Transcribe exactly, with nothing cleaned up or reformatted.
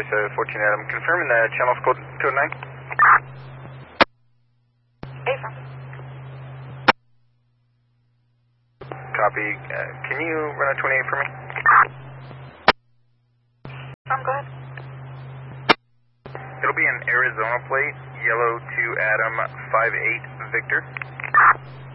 uh, fourteen Adam. Confirming the channel's code two oh nine. Ava. Copy. Uh, can you run a twenty-eight for me? I'm good. It'll be an Arizona plate, yellow to Adam five eight Victor.